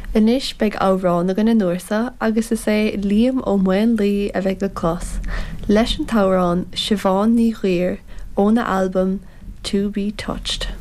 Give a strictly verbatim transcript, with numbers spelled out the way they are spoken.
Inis beag árán na gona nuasa agus is é líam ó muin lí a bheith go clos. Leis an tárán Siobhan ní Ghaor ó na albumm To Be Touched.